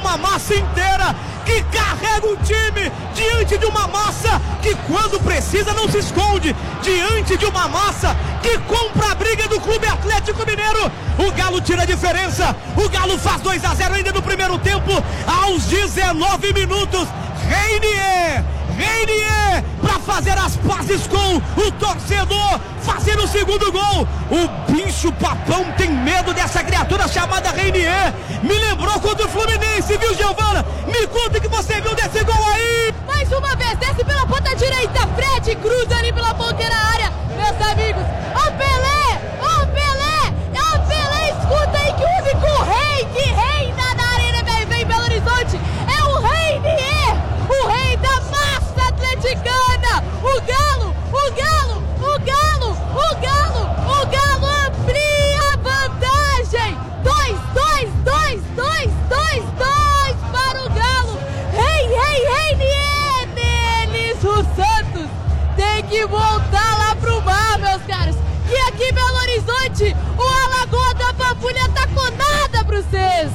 uma massa inteira que carrega o time diante de uma massa que quando precisa não se esconde, diante de uma massa que compra a briga do Clube Atlético Mineiro. O Galo tira a diferença, o Galo faz 2-0 ainda no primeiro tempo, aos 19 minutos. Reinier para fazer as pazes com o torcedor, fazer o segundo gol. O bicho papão tem medo dessa criatura chamada Reinier. Me lembrou contra o Fluminense, viu, Giovana? Me conta o que você viu desse gol aí. Mais uma vez, desce pela ponta direita, Fred cruza ali pela ponteira área. Meus amigos, ó Pelé, escuta aí que o único rei que reina na Arena MRV em Belo Horizonte é o Reinier, o rei da massa atleticana. O Galo amplia a vantagem. 2 para o Galo. Reinier neles. O Santos tem que voltar lá pro mar, meus caros. E aqui em Belo Horizonte, o Alagoa da Pampulha tá com nada pra vocês.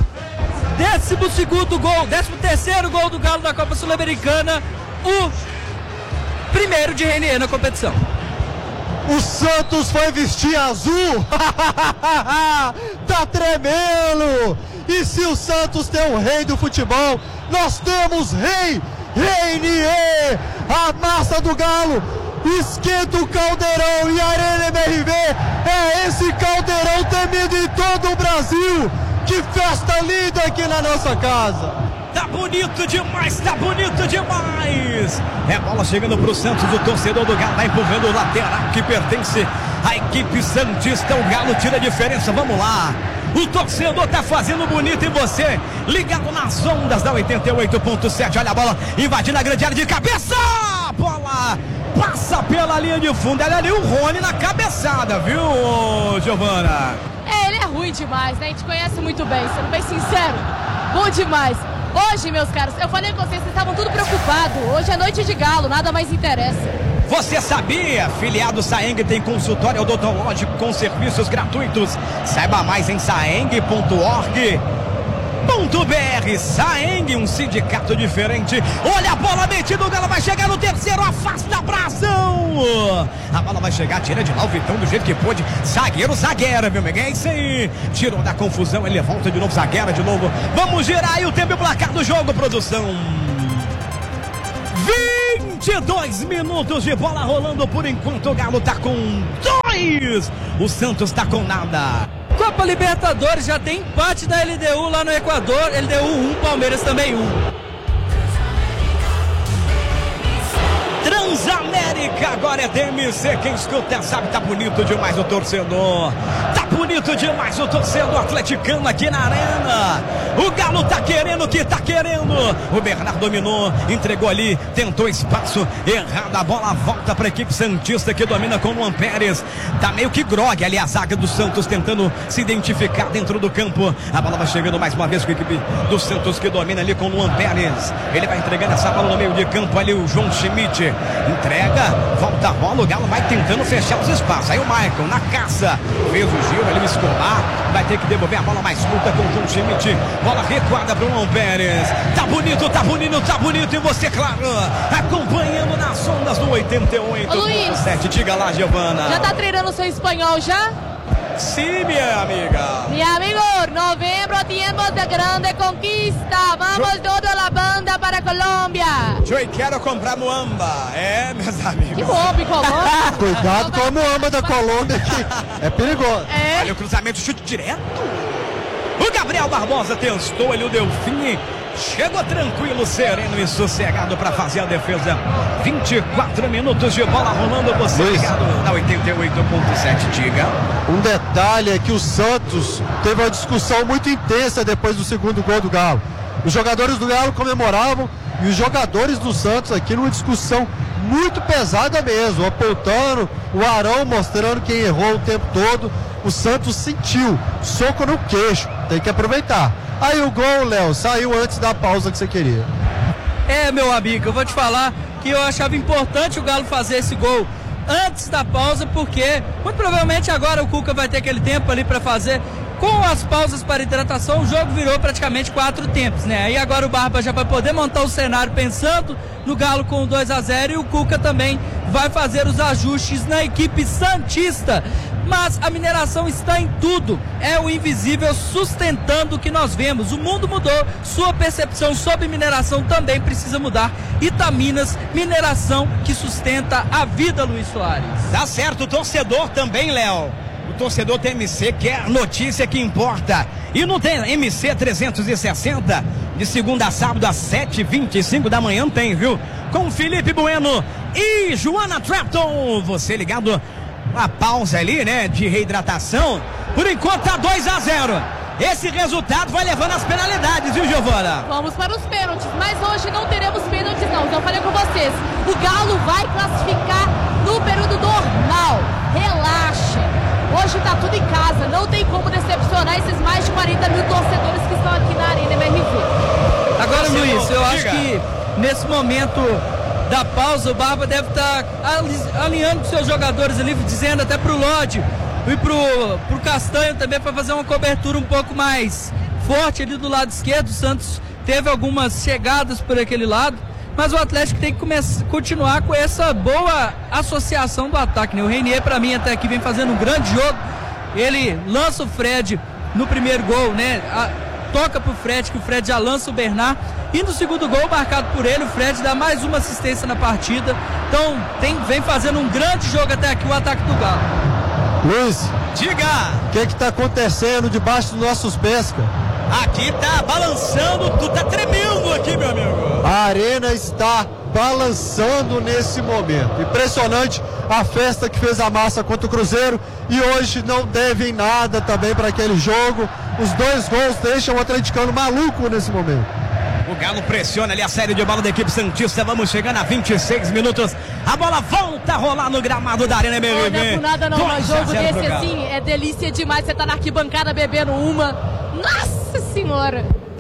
12º gol, 13º gol do Galo da Copa Sul-Americana, o primeiro de Reinier na competição. O Santos foi vestir azul, tá tremendo. E se o Santos tem um rei do futebol, nós temos Reinier. A massa do Galo esquenta o caldeirão e a Arena MRV é esse caldeirão temido em todo o Brasil. Que festa linda aqui na nossa casa. Tá bonito demais, tá bonito demais. É bola chegando pro Santos, o torcedor do Galo vai empurrando o lateral que pertence à equipe santista. O Galo tira a diferença, vamos lá. O torcedor tá fazendo bonito e você ligado nas ondas da 88.7. Olha a bola invadindo a grande área de cabeça. A bola passa pela linha de fundo. Olha ali o Rony na cabeçada, viu, Giovana? Ele é ruim demais, né? A gente conhece muito bem, sendo bem sincero. Bom demais. Hoje, meus caros, eu falei com vocês estavam tudo preocupados. Hoje é noite de Galo, nada mais interessa. Você sabia? Filiado Saeng tem consultório odontológico com serviços gratuitos. Saiba mais em saeng.org.br. Saeng, um sindicato diferente. Olha a bola metida, o Galo vai chegar no terceiro, afasta a abração. A bola vai chegar, tira de lá o Vitão do jeito que pôde. Zagueira, meu amigo, é isso aí. Tirou da confusão, ele volta de novo, zagueira de novo. Vamos girar aí o tempo e o placar do jogo, produção. 22 minutos de bola rolando por enquanto. O Galo tá com 2. O Santos tá com nada. Copa Libertadores já tem empate da LDU lá no Equador. LDU 1, Palmeiras também 1. Transamérica, agora é DMC. Quem escuta sabe, tá bonito demais o torcedor. Tá bonito demais o torcedor atleticano aqui na arena. O Galo tá querendo que tá querendo. O Bernardo dominou, entregou ali, tentou espaço, errado. A bola volta pra equipe santista que domina com o Luan Pérez. Tá meio que grogue ali a zaga do Santos tentando se identificar dentro do campo. A bola vai chegando mais uma vez com a equipe do Santos que domina ali com o Luan Pérez. Ele vai entregando essa bola no meio de campo ali, o João Schmidt. Entrega, volta a bola, o Galo vai tentando fechar os espaços. Aí o Michael na caça, fez o giro ali, o Escobar vai ter que devolver a bola mais curta com o João Schmidt. Bola recuada para o Luan Pérez. Tá bonito e você, claro, acompanhando nas ondas do 88.7. Diga lá, Giovana. Já tá treinando seu espanhol já? Sim, minha amiga. Mi amigo, novembro, tiempos de grande conquista. Vamos toda a banda para Colômbia. Eu quero comprar muamba. É, meus amigos. Que muamba em Colômbia? Cuidado com a muamba da Colômbia, que é perigoso. É. Olha o cruzamento, chute direto. O Gabriel Barbosa testou ali o Delfim. Chegou tranquilo, sereno e sossegado para fazer a defesa. 24 minutos de bola rolando. Você ligado na 88.7, diga. Um detalhe é que o Santos teve uma discussão muito intensa depois do segundo gol do Galo. Os jogadores do Galo comemoravam e os jogadores do Santos aqui numa discussão muito pesada mesmo, apontando o Arão, mostrando quem errou o tempo todo. O Santos sentiu soco no queixo, tem que aproveitar. Aí o gol, Léo, saiu antes da pausa que você queria. É, meu amigo, eu vou te falar que eu achava importante o Galo fazer esse gol antes da pausa, porque muito provavelmente agora o Cuca vai ter aquele tempo ali para fazer Com as pausas para hidratação, o jogo virou praticamente 4 tempos, né? Aí agora o Barba já vai poder montar o cenário pensando no Galo com 2-0 e o Cuca também vai fazer os ajustes na equipe santista. Mas a mineração está em tudo, é o invisível sustentando o que nós vemos. O mundo mudou, sua percepção sobre mineração também precisa mudar. Itaminas, mineração que sustenta a vida, Luiz Soares. Tá certo, o torcedor também, Léo. O torcedor tem MC, quer notícia que importa. E não tem MC 360, de segunda a sábado às 7h25 da manhã tem, viu? Com Felipe Bueno e Joana Trapton. Você ligado, uma pausa ali, né, de reidratação. Por enquanto tá 2-0. Esse resultado vai levando as penalidades, viu, Giovana? Vamos para os pênaltis, mas hoje não teremos pênaltis não. Então eu falei com vocês, o Galo vai classificar no período normal. Relaxem. Hoje tá tudo em casa, não tem como decepcionar esses mais de 40 mil torcedores que estão aqui na Arena MRV. Agora, Luiz, eu acho que nesse momento da pausa, o Barba deve estar alinhando com seus jogadores ali, dizendo até pro Lodi e pro Castanho também, para fazer uma cobertura um pouco mais forte ali do lado esquerdo. O Santos teve algumas chegadas por aquele lado, mas o Atlético tem que continuar com essa boa associação do ataque, né? O Reinier, para mim, até aqui vem fazendo um grande jogo. Ele lança o Fred no primeiro gol, né? Toca pro Fred, que o Fred já lança o Bernard. E no segundo gol, marcado por ele, o Fred dá mais uma assistência na partida. Então, vem fazendo um grande jogo até aqui o ataque do Galo. Luiz, diga! O que está acontecendo debaixo dos nossos pés, cara? Aqui tá balançando, tu tá tremendo aqui, meu amigo. A arena está balançando nesse momento. Impressionante a festa que fez a massa contra o Cruzeiro. E hoje não devem nada também para aquele jogo. Os 2 gols deixam o atleticano maluco nesse momento. O Galo pressiona ali a série de bola da equipe santista. Vamos chegando a 26 minutos. A bola volta a rolar no gramado da Arena MRV. Não é por nada não, mas jogo desse assim é delícia demais. Você tá na arquibancada bebendo uma. Nossa Senhora!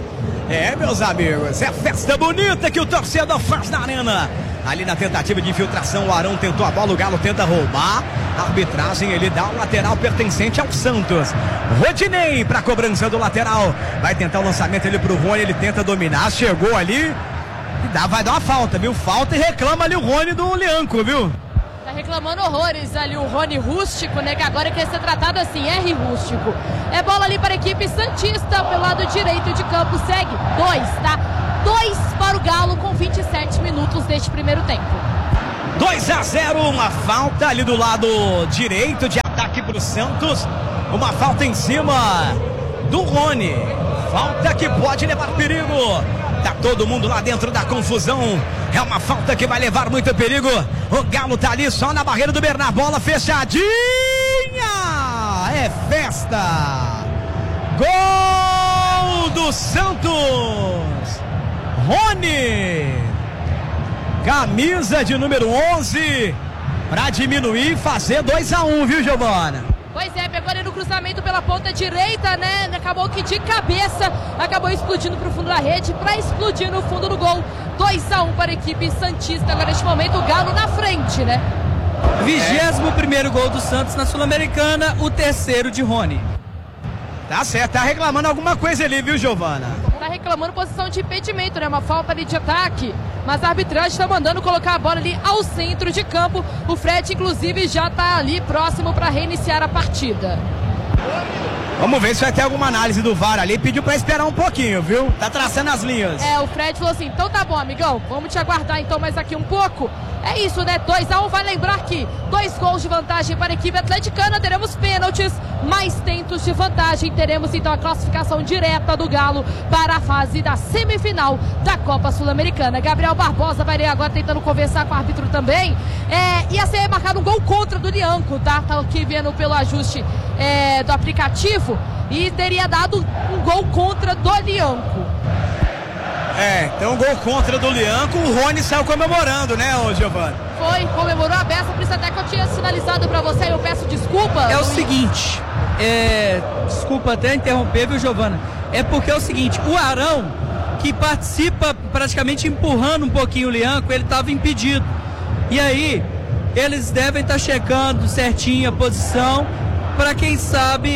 É, meus amigos, é festa bonita que o torcedor faz na Arena. Ali na tentativa de infiltração, o Arão tentou a bola, o Galo tenta roubar. A arbitragem, ele dá o lateral pertencente ao Santos. Rodinei para cobrança do lateral. Vai tentar o lançamento ali pro Rony, ele tenta dominar, chegou ali. E vai dar uma falta, viu? Falta e reclama ali o Rony do Lianco, viu? Tá reclamando horrores ali o Rony Rústico, né? Que agora quer ser tratado assim, R Rústico. É bola ali para a equipe santista pelo lado direito de campo. Segue 2, tá? 2 para o Galo com 27 minutos deste primeiro tempo. 2-0, uma falta ali do lado direito de ataque para o Santos. Uma falta em cima do Rony. Falta que pode levar perigo. Tá todo mundo lá dentro da confusão. É uma falta que vai levar muito perigo. O Galo tá ali só na barreira do Bernard. Bola fechadinha. É festa. Gol do Santos. Rony. Camisa de número 11. Pra diminuir e fazer 2-1, viu, Giovana? Pois é, pegou ali no cruzamento pela ponta direita, né? Acabou que de cabeça, acabou explodindo pro fundo da rede, pra explodir no fundo do gol. 2-1 para a equipe santista. Agora neste momento o Galo na frente, né? 21º gol do Santos na Sul-Americana, o 3º de Rony. Tá certo, tá reclamando alguma coisa ali, viu, Giovana? Tá reclamando posição de impedimento, né? Uma falta ali de ataque. Mas a arbitragem tá mandando colocar a bola ali ao centro de campo. O Fred, inclusive, já tá ali próximo para reiniciar a partida. Vamos ver se vai ter alguma análise do VAR ali. Pediu pra esperar um pouquinho, viu? Tá traçando as linhas. É, o Fred falou assim, então tá bom, amigão, vamos te aguardar então mais aqui um pouco. É isso, né? 2-1, vai lembrar que 2 gols de vantagem para a equipe atleticana, teremos pênaltis, mais tentos de vantagem, teremos então a classificação direta do Galo para a fase da semifinal da Copa Sul-Americana. Gabriel Barbosa vai agora tentando conversar com o árbitro também. Ia ser marcado um gol contra do Lianco, tá? Tá aqui vendo pelo ajuste do aplicativo e teria dado um gol contra do Lianco. Então gol contra do Lianco, o Rony saiu comemorando, né, ô Giovana? Foi, comemorou a beça, por isso até que eu tinha sinalizado pra você, eu peço desculpa. É o seguinte, desculpa até interromper, viu, Giovana? É porque é o seguinte, o Arão, que participa praticamente empurrando um pouquinho o Lianco, ele estava impedido. E aí, eles devem estar checando certinho a posição, para quem sabe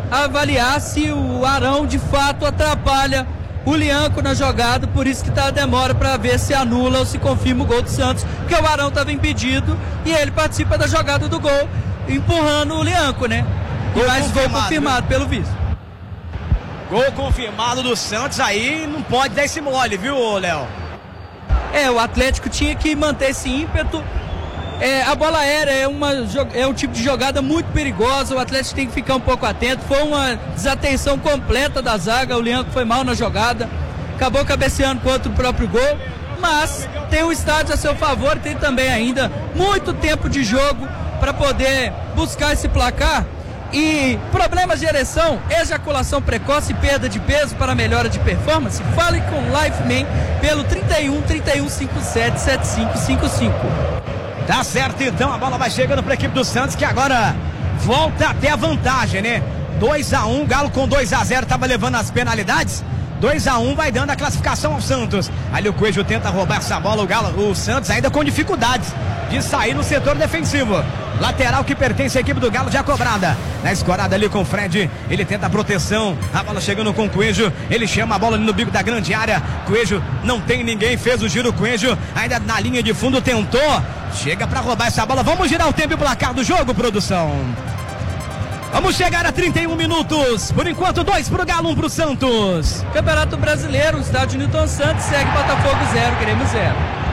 avaliar se o Arão de fato atrapalha o Lianco na jogada, por isso que tá a demora para ver se anula ou se confirma o gol do Santos, porque o Arão estava impedido e ele participa da jogada do gol, empurrando o Lianco, né? E mais gol confirmado, pelo visto. Gol confirmado do Santos, aí não pode dar esse mole, viu, Léo? O Atlético tinha que manter esse ímpeto. A bola aérea é um tipo de jogada muito perigosa, o Atlético tem que ficar um pouco atento. Foi uma desatenção completa da zaga, o Lianco foi mal na jogada, acabou cabeceando contra o próprio gol, mas tem o estádio a seu favor, tem também ainda muito tempo de jogo para poder buscar esse placar. E problemas de ereção, ejaculação precoce e perda de peso para melhora de performance? Fale com Lifeman pelo 31 31 57 7555. Tá certo, então a bola vai chegando para a equipe do Santos, que agora volta até a vantagem, né? 2-1, Galo com 2-0 estava levando as penalidades. 2-1 vai dando a classificação ao Santos. Ali o Coelho tenta roubar essa bola, o Santos ainda com dificuldades de sair no setor defensivo. Lateral que pertence à equipe do Galo já cobrada. Na escorada ali com o Fred, ele tenta a proteção. A bola chegando com o Coelho, ele chama a bola ali no bico da grande área. Coelho não tem ninguém, fez o giro. Coelho ainda na linha de fundo tentou. Chega para roubar essa bola. Vamos girar o tempo e o placar do jogo, produção. Vamos chegar a 31 minutos. Por enquanto, 2 pro Galo, 1 pro Santos. Campeonato Brasileiro, estádio Newton Santos, segue Botafogo 0, Grêmio 0.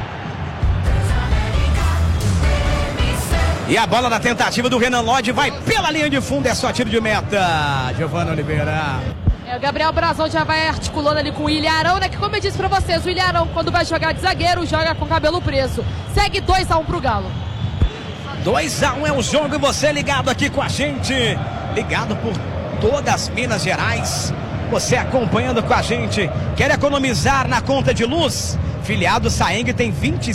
E a bola da tentativa do Renan Lodge vai pela linha de fundo, é só tiro de meta. Giovana Oliveira. O Gabriel Brazão já vai articulando ali com o Ilharão, né? Que como eu disse pra vocês, o Ilharão, quando vai jogar de zagueiro, joga com o cabelo preso. Segue 2-1 pro Galo. 2-1 é o jogo e você ligado aqui com a gente. Ligado por todas Minas Gerais. Você acompanhando com a gente. Quer economizar na conta de luz? Filiado Saeng tem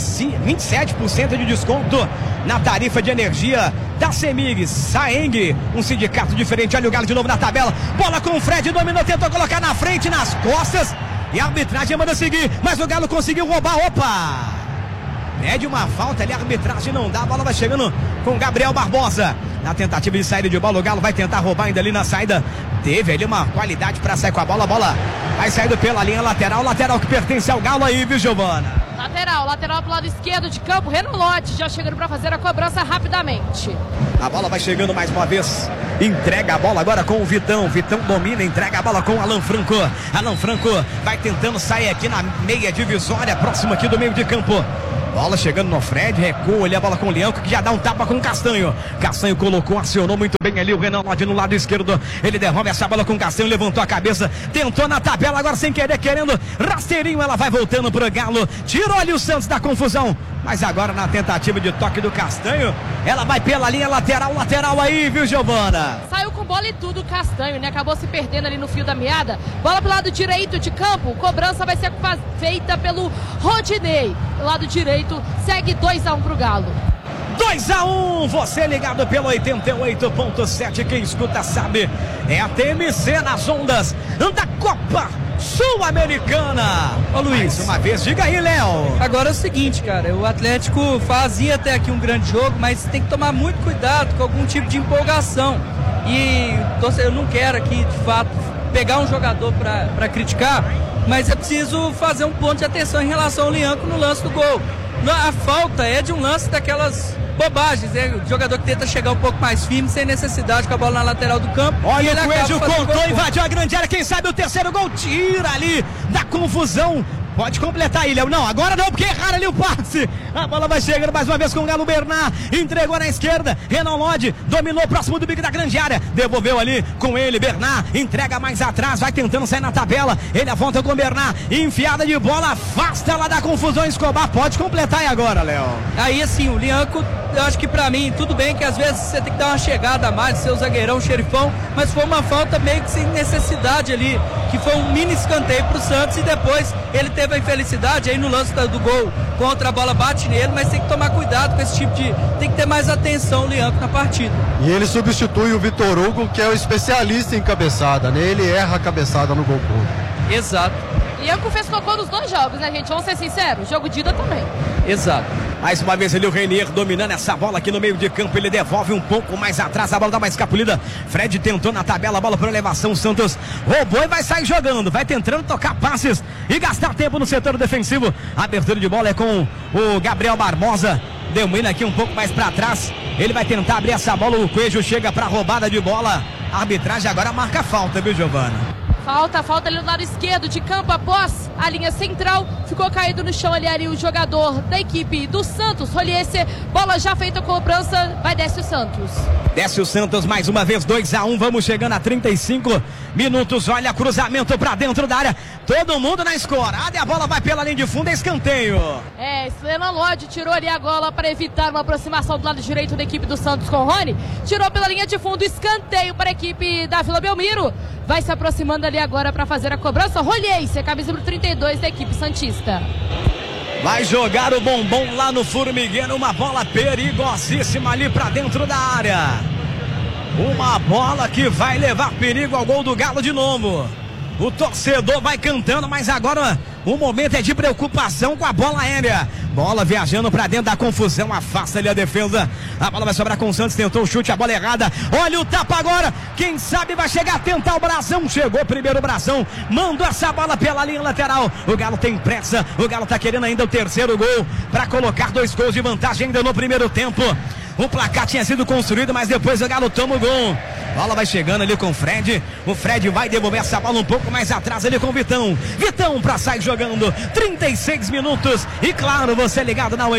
27% de desconto na tarifa de energia da CEMIG. Saeng, um sindicato diferente. Olha o Galo de novo na tabela. Bola com o Fred, dominou, tentou colocar na frente, nas costas. E a arbitragem manda seguir, mas o Galo conseguiu roubar. Opa! Pede uma falta ali, a arbitragem não dá. A bola vai chegando com o Gabriel Barbosa. Na tentativa de saída de bola, o Galo vai tentar roubar ainda ali na saída. Teve ali uma qualidade para sair com a bola. A bola vai saindo pela linha lateral. Lateral que pertence ao Galo aí, viu, Giovana? Lateral pro lado esquerdo de campo. Renan Lodge já chegando para fazer a cobrança rapidamente. A bola vai chegando mais uma vez. Entrega a bola agora com o Vitão. Vitão domina, entrega a bola com o Alan Franco. Alan Franco vai tentando sair aqui na meia divisória, próximo aqui do meio de campo. Bola chegando no Fred, recua ali a bola com o Lianco, que já dá um tapa com o Castanho. Castanho colocou, acionou muito bem ali o Renan Lodge no lado esquerdo. Ele devolve essa bola com o Castanho, levantou a cabeça, tentou na tabela, agora sem querer, querendo rasteirinho, ela vai voltando pro Galo. Tirou ali o Santos da confusão. Mas agora na tentativa de toque do Castanho, ela vai pela linha lateral aí, viu, Giovana? Saiu com bola e tudo o Castanho, né? Acabou se perdendo ali no fio da meada. Bola pro lado direito de campo, cobrança vai ser feita pelo Rodinei. Do lado direito, segue 2-1 pro Galo. 2-1, você ligado pelo 88.7, quem escuta sabe, é a TMC nas ondas da Copa Sul-Americana. Ô Luiz, mais uma vez, diga aí, Léo. Agora é o seguinte, cara, o Atlético fazia até aqui um grande jogo, mas tem que tomar muito cuidado com algum tipo de empolgação. E eu não quero aqui, de fato, pegar um jogador para criticar, mas é preciso fazer um ponto de atenção em relação ao Lianco no lance do gol. A falta é de um lance daquelas bobagens, né? O jogador que tenta chegar um pouco mais firme, sem necessidade, com a bola na lateral do campo. Olha, o Coelho contou, invadiu a grande área, quem sabe o terceiro gol, tira ali da confusão. Pode completar aí, Léo. Não, agora não, porque erraram ali o passe. A bola vai chegando mais uma vez com o Galo. Bernard entregou na esquerda. Renan Lodge dominou próximo do bico da grande área. Devolveu ali com ele. Bernard entrega mais atrás. Vai tentando sair na tabela. Ele aponta com o Bernard. Enfiada de bola. Afasta ela da confusão. Escobar pode completar aí agora, Léo. Aí assim, o Lianco, eu acho que pra mim, tudo bem que às vezes você tem que dar uma chegada a mais, seu zagueirão, xerifão, mas foi uma falta meio que sem necessidade ali, que foi um mini escanteio pro Santos e depois ele teve a infelicidade aí no lance do gol contra a bola, bate nele, mas tem que tomar cuidado com esse tipo de... tem que ter mais atenção o Lianco na partida. E ele substitui o Vitor Hugo, que é o especialista em cabeçada, né? Ele erra a cabeçada no gol contra. Exato. Lianco fez cocô nos dois jogos, né, gente? Vamos ser sinceros, jogo de ida também. Exato. Mais uma vez ele, o Renier, dominando essa bola aqui no meio de campo. Ele devolve um pouco mais atrás. A bola dá uma escapulida. Fred tentou na tabela. A bola por elevação. O Santos roubou e vai sair jogando. Vai tentando tocar passes e gastar tempo no setor defensivo. A abertura de bola é com o Gabriel Barbosa. Domina aqui um pouco mais para trás. Ele vai tentar abrir essa bola. O Coelho chega para roubada de bola. A arbitragem agora marca a falta, viu, Giovana? Falta ali no lado esquerdo de campo após a linha central. Ficou caído no chão ali o jogador da equipe do Santos. Roliesse, bola já feita a cobrança, vai desce o Santos. Desce o Santos mais uma vez, 2-1, vamos chegando a 35 minutos. Olha, cruzamento pra dentro da área. Todo mundo na escorada e a bola vai pela linha de fundo, é escanteio. Renan Lodge tirou ali a bola para evitar uma aproximação do lado direito da equipe do Santos com o Rony. Tirou pela linha de fundo, escanteio para a equipe da Vila Belmiro. Vai se aproximando ali agora para fazer a cobrança. Roliesse, a camisa número 32 da equipe santista. Vai jogar o bombom lá no formigueiro. Uma bola perigosíssima ali pra dentro da área. Uma bola que vai levar perigo ao gol do Galo de novo. O torcedor vai cantando, mas agora o momento é de preocupação com a bola aérea. Bola viajando pra dentro da confusão. Afasta ali a defesa. A bola vai sobrar com o Santos. Tentou o chute, a bola errada. Olha o tapa agora. Quem sabe vai chegar a tentar o Brasão. Chegou primeiro o Brasão. Mandou essa bola pela linha lateral. O Galo tem pressa. O Galo tá querendo ainda o terceiro gol para colocar 2 gols de vantagem ainda no primeiro tempo. O placar tinha sido construído, mas depois o Galo toma o gol. Bola vai chegando ali com o Fred. O Fred vai devolver essa bola um pouco mais atrás ali com o Vitão. Vitão pra sair jogando. 36 minutos. E claro, você ligado na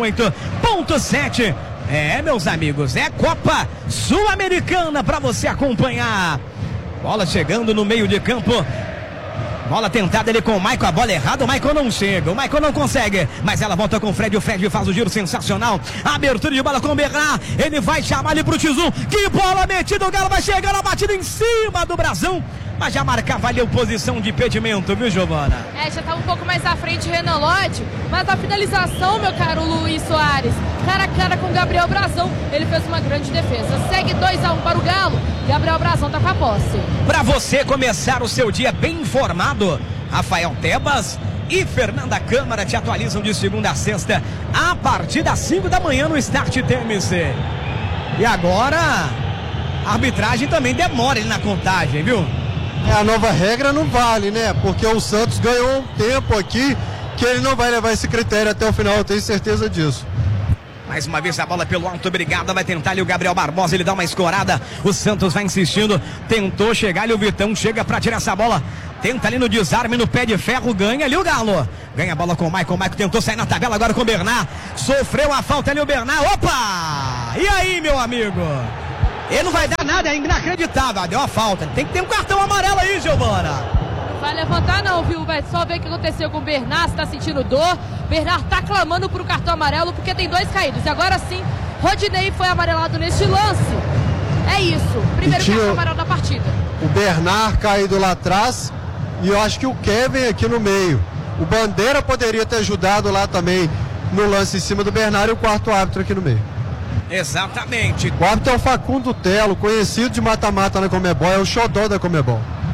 88.7. Meus amigos, é Copa Sul-Americana pra você acompanhar. Bola chegando no meio de campo. Bola tentada ali com o Maicon, a bola errada, o Maicon não chega, o Maicon não consegue, mas ela volta com o Fred faz o giro sensacional, a abertura de bola com o Bernard, ele vai chamar ali pro Tizum, que bola metida, o Galo vai chegando, a batida em cima do Brasão, mas já marcava ali a posição de impedimento, viu, Giovana? Já estava um pouco mais à frente Renan Lodge, mas a finalização, meu caro Luiz Soares, cara a cara com o Gabriel Brasão, ele fez uma grande defesa. Segue 2-1 para o Galo, Gabriel Brasão tá com a posse. Para você começar o seu dia bem informado, Rafael Tebas e Fernanda Câmara te atualizam de segunda a sexta, a partir das 5 da manhã no Start TMC. E agora, a arbitragem também demora ali na contagem, viu? A nova regra não vale, né? Porque o Santos ganhou um tempo aqui que ele não vai levar esse critério até o final, eu tenho certeza disso. Mais uma vez a bola pelo alto, obrigado, vai tentar ali o Gabriel Barbosa, ele dá uma escorada, o Santos vai insistindo, tentou chegar ali o Vitão, chega pra tirar essa bola, tenta ali no desarme, no pé de ferro, ganha ali o Galo, ganha a bola com o Maicon tentou sair na tabela agora com o Bernard, sofreu a falta ali o Bernard, opa! E aí, meu amigo? Ele não vai dar nada, é inacreditável, deu a falta, tem que ter um cartão amarelo aí, Giovana. Vai levantar não, viu? Vai só ver o que aconteceu com o Bernard, se tá sentindo dor. Bernard tá clamando pro cartão amarelo porque tem 2 caídos. E agora sim, Rodinei foi amarelado neste lance. É isso, primeiro cartão amarelo da partida. O Bernard caído lá atrás e eu acho que o Kevin aqui no meio. O Bandeira poderia ter ajudado lá também no lance em cima do Bernard e o quarto árbitro aqui no meio. Exatamente. O árbitro é o Facundo Telo, conhecido de mata-mata na Comebol, é o xodó da Comebol.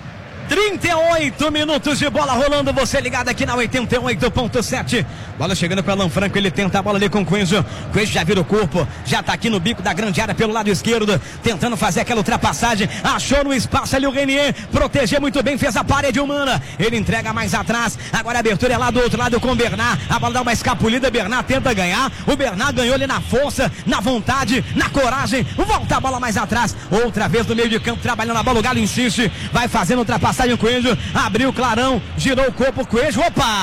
38 minutos de bola rolando, você ligado aqui na 88.7. Bola chegando para Alan Franco, ele tenta a bola ali com o Coelho. Coelho já vira o corpo, já tá aqui no bico da grande área pelo lado esquerdo, tentando fazer aquela ultrapassagem. Achou no espaço ali o Renier, protegeu muito bem, fez a parede humana. Ele entrega mais atrás, agora a abertura é lá do outro lado com o Bernard. A bola dá uma escapulida, Bernard tenta ganhar. O Bernard ganhou ali na força, na vontade, na coragem. Volta a bola mais atrás, outra vez no meio de campo, trabalhando a bola. O Galo insiste, vai fazendo ultrapassagem. O Coelho abriu o clarão, girou o corpo, o Coelho,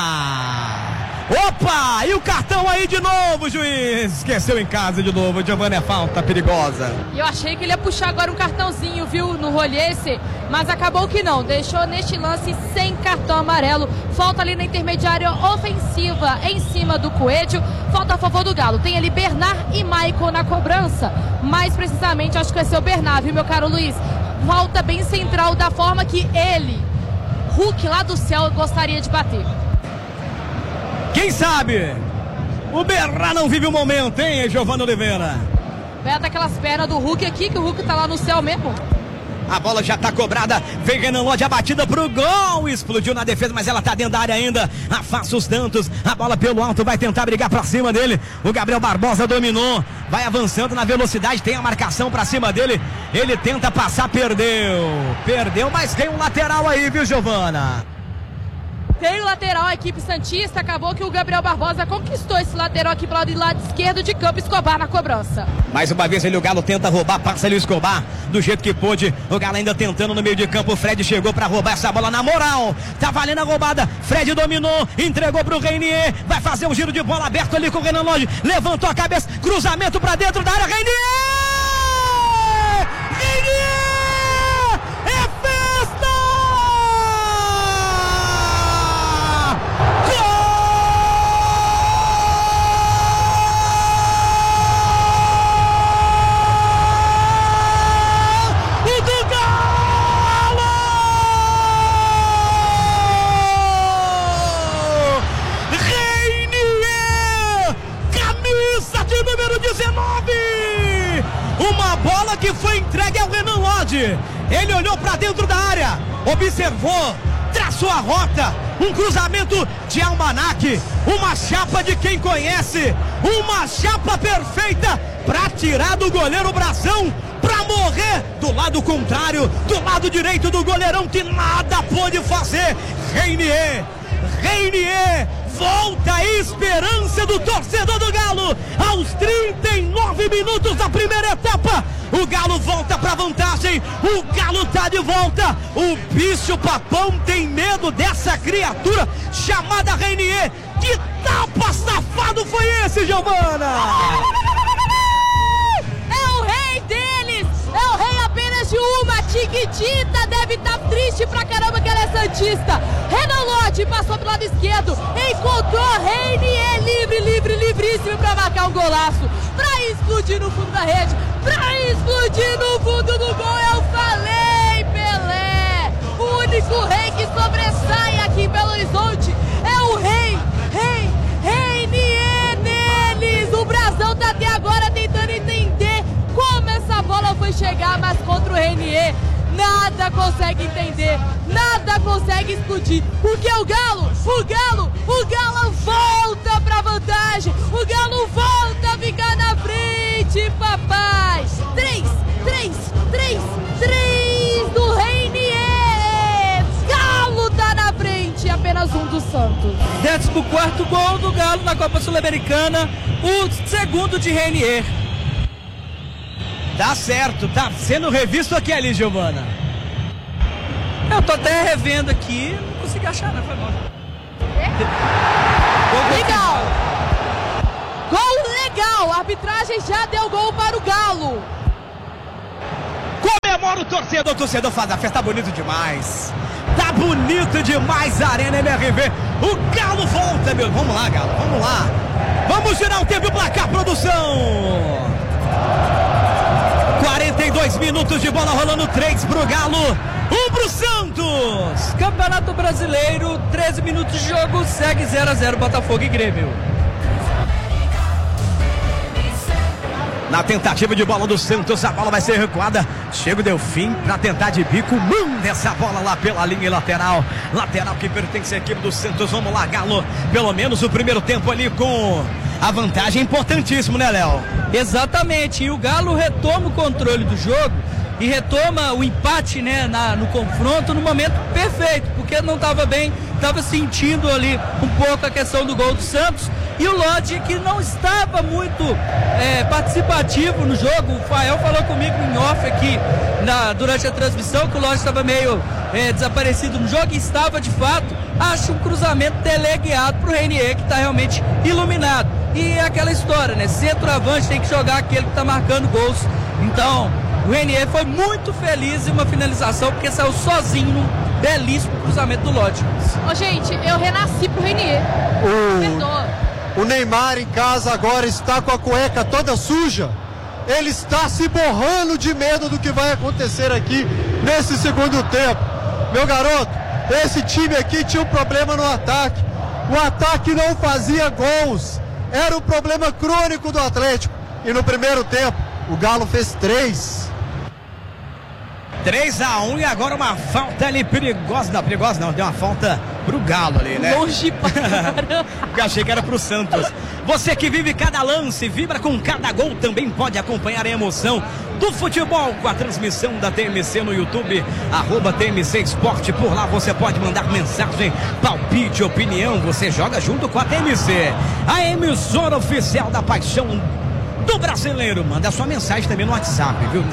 opa, e o cartão aí de novo, juiz, esqueceu em casa de novo, Giovana, é falta perigosa. Eu achei que ele ia puxar agora um cartãozinho, viu, no Roliesse, mas acabou que não, deixou neste lance sem cartão amarelo, falta ali na intermediária ofensiva em cima do Coelho, falta a favor do Galo, tem ali Bernard e Maicon na cobrança, mais precisamente acho que vai ser o Bernard, viu, meu caro Luiz? Falta bem central da forma que ele, Hulk lá do céu, gostaria de bater. Quem sabe? O Bernard não vive o momento, hein, Giovana Oliveira? Vai daquelas pernas do Hulk aqui, que o Hulk tá lá no céu mesmo. A bola já tá cobrada. Vem Renan Lodge, a batida pro gol. Explodiu na defesa, mas ela tá dentro da área ainda. Afasta os tantos. A bola pelo alto, vai tentar brigar pra cima dele. O Gabriel Barbosa dominou. Vai avançando na velocidade, tem a marcação pra cima dele. Ele tenta passar, perdeu. Perdeu, mas tem um lateral aí, viu, Giovana? Tem o lateral, a equipe santista. Acabou que o Gabriel Barbosa conquistou esse lateral aqui pro lado esquerdo de campo. Escobar na cobrança. Mais uma vez ele, o Galo tenta roubar, passa ali o Escobar do jeito que pôde. O Galo ainda tentando no meio de campo. O Fred chegou pra roubar essa bola na moral. Tá valendo a roubada. Fred dominou, entregou pro Reinier. Vai fazer um giro de bola aberto ali com o Renan Lodge. Levantou a cabeça, cruzamento pra dentro da área. Reinier! Reinier! É festa! Uma bola que foi entregue ao Renan Lodge. Ele olhou para dentro da área, observou, traçou a rota, um cruzamento de almanaque, uma chapa de quem conhece, uma chapa perfeita para tirar do goleiro Brazão, para morrer do lado contrário, do lado direito do goleirão que nada pôde fazer. Reinier volta a esperança do torcedor do Galo aos 39 minutos da primeira etapa. O Galo volta para vantagem, o Galo tá de volta. O bicho papão tem medo dessa criatura chamada Reinier. Que tapa safado foi esse, Giovana? É o rei deles, é o rei apenas de uma Tiquitita. Deve estar triste pra caramba que ela é santista. Renan Lodge passou pro lado esquerdo, encontrou Reinier livríssimo pra marcar um golaço, pra explodir no fundo da rede, pra explodir no fundo do gol. Eu falei, Pelé, o único rei que sobressai aqui em Belo Horizonte é o Reinier deles. O Brazão tá até agora tentando entender como essa bola foi chegar, mas contra o Reinier nada consegue entender, nada consegue explodir, porque o Galo volta pra vantagem, o Galo volta a ficar na frente, papai. 3 do Reinier. Galo tá na frente, apenas um do Santos. 14º gol do Galo na Copa Sul-Americana, o segundo de Reinier. Tá certo, tá sendo revisto aqui ali, Giovana. Eu tô até revendo aqui, não consegui achar, né? Foi bom. Legal! Gol legal! A arbitragem já deu gol para o Galo. Comemora o torcedor faz a festa, tá bonito demais. Tá bonito demais a Arena MRV. O Galo volta, meu. Vamos lá, Galo, vamos lá. Vamos girar o tempo e placar, produção. 42 minutos de bola rolando, 3 pro Galo, 1 pro Santos. Campeonato Brasileiro, 13 minutos de jogo, segue 0-0 Botafogo e Grêmio. Na tentativa de bola do Santos, a bola vai ser recuada. Chega o Delfim para tentar de bico. Manda essa bola lá pela linha lateral. Lateral que pertence à equipe do Santos. Vamos lá, Galo. Pelo menos o primeiro tempo ali com a vantagem importantíssimo, né, Léo? Exatamente. E o Galo retoma o controle do jogo e retoma o empate, né, no confronto no momento perfeito, porque não estava bem, estava sentindo ali um pouco a questão do gol do Santos. E o Lodge, que não estava muito participativo no jogo. O Fael falou comigo em off aqui durante a transmissão que o Lodge estava meio desaparecido no jogo, e estava de fato. Acho um cruzamento teleguiado para o Reinier, que está realmente iluminado. E é aquela história, né? Centroavante tem que jogar aquele que está marcando gols. Então, o Reinier foi muito feliz em uma finalização, porque saiu sozinho num belíssimo cruzamento do Lodge. Ô, gente, eu renasci pro Reinier. Perdoa. O Neymar em casa agora está com a cueca toda suja. Ele está se borrando de medo do que vai acontecer aqui nesse segundo tempo. Meu garoto, esse time aqui tinha um problema no ataque. O ataque não fazia gols. Era um problema crônico do Atlético. E no primeiro tempo, o Galo fez 3. 3-1 e agora uma falta ali perigosa. Não, perigosa não, deu uma falta pro Galo ali, né? Longe pra caramba. Eu achei que era pro Santos. Você que vive cada lance, vibra com cada gol, também pode acompanhar a emoção do futebol com a transmissão da TMC no YouTube, @TMC Esporte. Por lá você pode mandar mensagem, palpite, opinião. Você joga junto com a TMC, a emissora oficial da paixão do brasileiro. Manda sua mensagem também no WhatsApp, viu?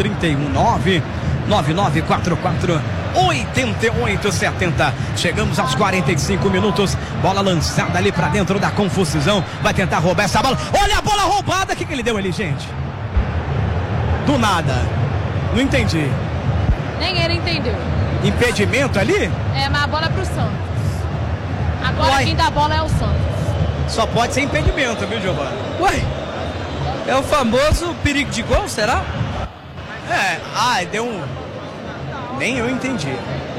319-9944-8870. Chegamos aos 45 minutos. Bola lançada ali pra dentro da confusão. Vai tentar roubar essa bola. Olha a bola roubada. O que ele deu ali, gente? Do nada. Não entendi. Nem ele entendeu. Impedimento ali? É, mas a bola é pro Santos. Agora quem dá a bola é o Santos. Só pode ser impedimento, viu, Giovanni? Ué, é o famoso perigo de gol, será? Deu um... Nem eu entendi.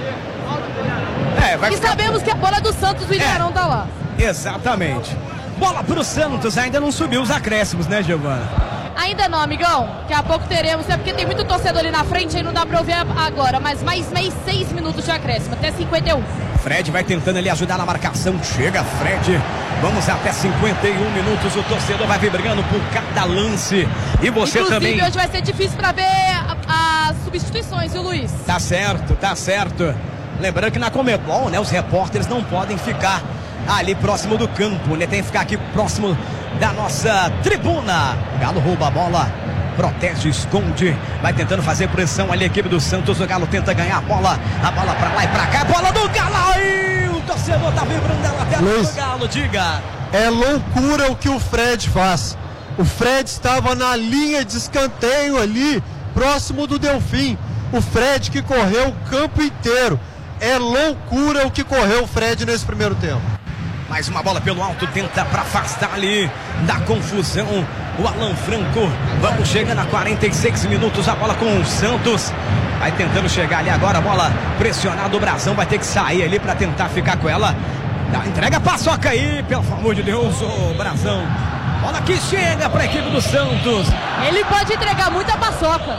E sabemos que a bola é do Santos, o Ilharão tá lá. Exatamente. Bola pro Santos, ainda não subiu os acréscimos, né, Giovanni? Ainda não, amigão. Daqui a pouco teremos, é porque tem muito torcedor ali na frente, aí não dá pra ouvir agora, mas mais 6 minutos de acréscimo, até 51. Fred vai tentando ali ajudar na marcação. Chega, Fred. Vamos até 51 minutos. O torcedor vai vibrando por cada lance. E você inclusive, também. Hoje vai ser difícil pra ver as substituições, viu, Luiz? Tá certo, tá certo. Lembrando que na Comebol, né, os repórteres não podem ficar ali próximo do campo, né? Tem que ficar aqui próximo da nossa tribuna. Galo rouba a bola. Protege, esconde, vai tentando fazer pressão ali a equipe do Santos. O Galo tenta ganhar a bola pra lá e pra cá, bola do Galo aí, o torcedor tá vibrando dela até do Galo, diga. É loucura o que o Fred faz. O Fred estava na linha de escanteio ali, próximo do Delfim. O Fred que correu o campo inteiro. É loucura o que correu o Fred nesse primeiro tempo. Mais uma bola pelo alto, tenta para afastar ali da confusão o Alan Franco. Vamos chegando a 46 minutos, a bola com o Santos. Vai tentando chegar ali agora, a bola pressionada, o Brazão vai ter que sair ali para tentar ficar com ela. Entrega a paçoca aí, pelo amor de Deus, o Brazão. Bola que chega para a equipe do Santos. Ele pode entregar muita paçoca.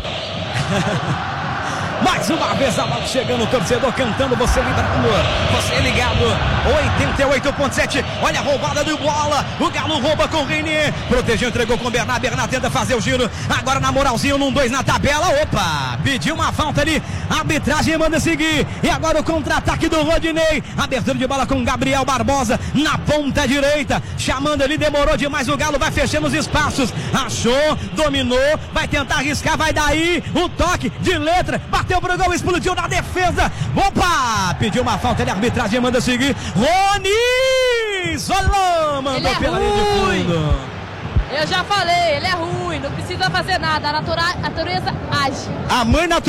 Mais uma vez a bola chegando, o torcedor cantando, você vibrando, você ligado, 88.7, olha a roubada de bola, o Galo rouba com o Renier, protegeu, entregou com o Bernard, Bernard tenta fazer o giro, agora na moralzinha, 1-2 na tabela, opa, pediu uma falta ali, a arbitragem manda seguir, e agora o contra-ataque do Rodinei, abertura de bola com Gabriel Barbosa, na ponta direita, chamando ali, demorou demais, o Galo vai fechando os espaços, achou, dominou, vai tentar arriscar, vai daí, o toque de letra, bateu pro gol, explodiu na defesa. Opa! Pediu uma falta, ele a arbitragem manda seguir. Rony Solon mandou pela linha de fundo. Eu já falei, ele é ruim, não precisa fazer nada. A natureza age. A mãe natureza